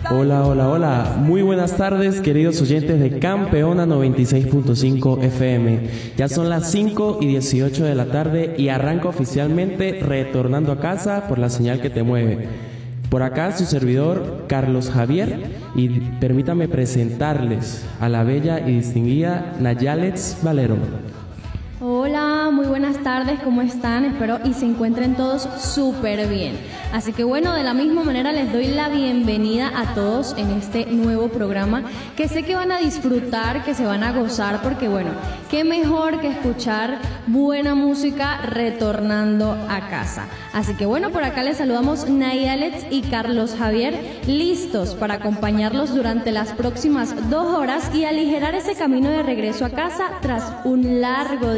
Hola, hola, hola. Muy buenas tardes, queridos oyentes de Campeona 96.5 FM. Ya son las 5:18 de la tarde y arranca oficialmente Retornando a Casa por la señal que te mueve. Por acá su servidor, Carlos Javier, y permítame presentarles a la bella y distinguida Nayalets Valero. Hola, muy buenas tardes, ¿cómo están? Espero y se encuentren todos súper bien. Así que bueno, de la misma manera les doy la bienvenida a todos en este nuevo programa que sé que van a disfrutar, que se van a gozar, porque bueno, qué mejor que escuchar buena música retornando a casa. Así que bueno, por acá les saludamos Nayalets y Carlos Javier, listos para acompañarlos durante las próximas 2 horas y aligerar ese camino de regreso a casa tras un largo